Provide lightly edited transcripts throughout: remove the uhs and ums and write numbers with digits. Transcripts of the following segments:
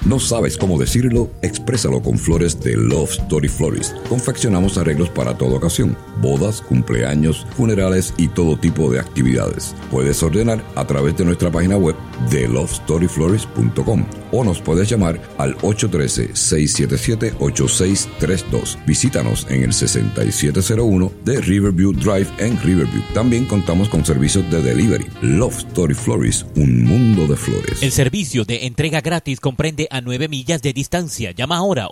¿No sabes cómo decirlo? Exprésalo con flores de Love Story Florist. Confeccionamos arreglos para toda ocasión: bodas, cumpleaños, funerales y todo tipo de actividades. Puedes ordenar a través de nuestra página web de lovestoryflorist.com o nos puedes llamar al 813-677-8632. Visítanos en el 6701 de Riverview Drive en Riverview. También contamos con servicios de delivery. Love Story Florist, un mundo de flores. El servicio de entrega gratis comprende a 9 millas de distancia. Llama ahora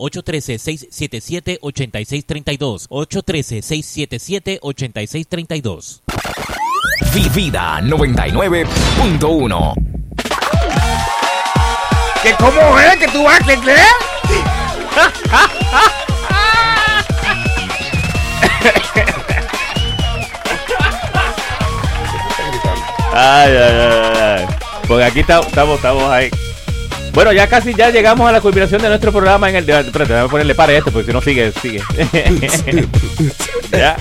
813-677-8632. 813-677-8632. Vida 99.1. ¿Qué cómo es que tú vas a creer? Ay. Porque aquí estamos ahí. Bueno, ya casi llegamos a la culminación de nuestro programa en el debate. Espérate, déjame ponerle para esto, porque si no sigue. Ya.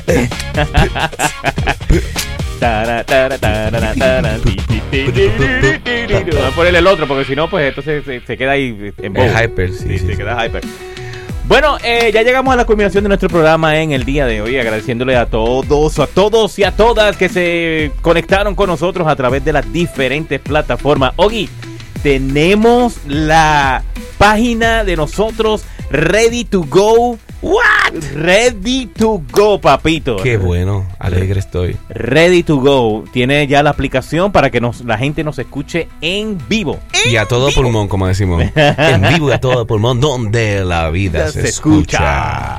Voy a ponerle el otro, porque si no, pues esto se queda ahí en bow. Hyper, sí. Se queda hyper. Bueno, ya llegamos a la culminación de nuestro programa en el día de hoy, agradeciéndole a todos y a todas que se conectaron con nosotros a través de las diferentes plataformas. Ogi, tenemos la página de nosotros ready to go. What? Ready to go, papito. Qué bueno, alegre estoy. Ready to go. Tiene ya la aplicación para que la gente nos escuche en vivo. Y a todo pulmón, como decimos. En vivo y a todo pulmón, donde la vida se escucha.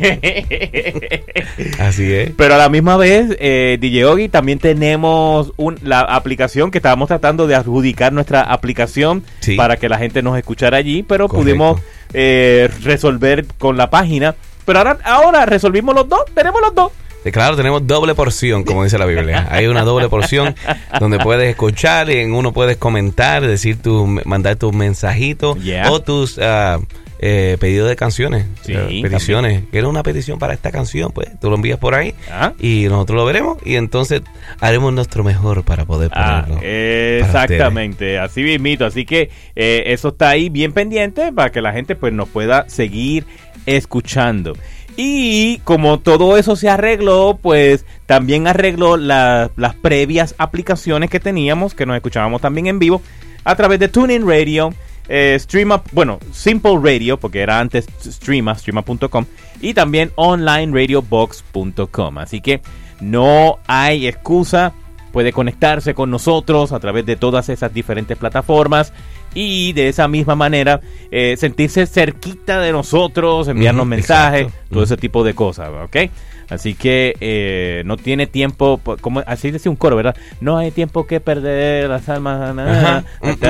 Así es. Pero a la misma vez, DJ Ogi, también tenemos la aplicación que estábamos tratando de adjudicar nuestra aplicación para que la gente nos escuchara allí, pero correcto, pudimos resolver con la página. Pero ahora resolvimos los dos, tenemos los dos. Claro, tenemos doble porción, como dice la Biblia. Hay una doble porción donde puedes escuchar y en uno puedes comentar, mandar tus mensajitos o tus pedidos de canciones, peticiones. También. ¿Quieres una petición para esta canción? Pues tú lo envías por ahí y nosotros lo veremos y entonces haremos nuestro mejor para poder ponerlo. Exactamente, así mismito. Así que eso está ahí bien pendiente para que la gente pues nos pueda seguir escuchando. Y como todo eso se arregló, pues también arregló las previas aplicaciones que teníamos, que nos escuchábamos también en vivo a través de TuneIn Radio, Simple Radio, porque era antes streama.com, y también onlineradiobox.com. Así que no hay excusa, puede conectarse con nosotros a través de todas esas diferentes plataformas y de esa misma manera sentirse cerquita de nosotros, enviarnos mensajes, todo ese tipo de cosas, ¿ok? Así que no tiene tiempo, como así decía un coro, ¿verdad? No hay tiempo que perder, las almas.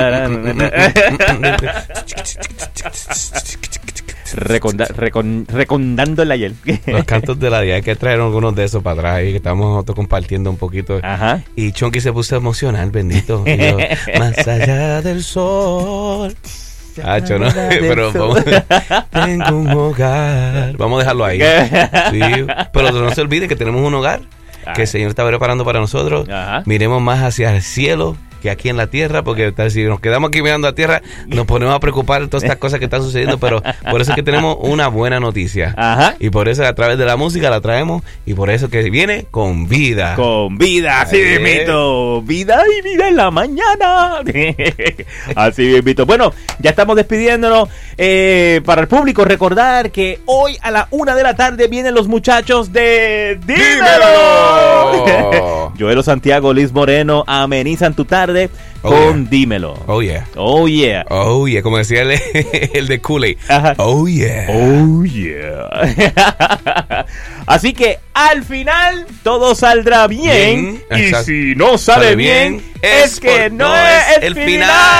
Recondando el ayer. Los cantos de la día, hay que traer algunos de esos para atrás y que estamos nosotros compartiendo un poquito. Ajá. Y Chonky se puso emocional, bendito. Y yo, más allá del sol. Hacho, ¿no? Pero vamos, tengo un hogar. Vamos a dejarlo ahí. Sí, pero no se olvide que tenemos un hogar que el Señor está preparando para nosotros. Ajá. Miremos más hacia el cielo que aquí en la tierra, porque si nos quedamos aquí mirando a tierra nos ponemos a preocupar de todas estas cosas que están sucediendo, pero por eso es que tenemos una buena noticia. Ajá. Y por eso a través de la música la traemos y por eso que viene con vida. Con vida, así mismito. Vida y vida en la mañana. Así mismito. Bueno, ya estamos despidiéndonos. Para el público, recordar que hoy a la 1 de la tarde vienen los muchachos de Dímelo. Joelo Santiago, Liz Moreno amenizan tu tarde con Dímelo. Oh yeah. Oh yeah. Oh yeah, como decía el de Kool-Aid. Oh yeah. Oh yeah. Así que al final todo saldrá bien. Y si no sale bien, es que no es el final.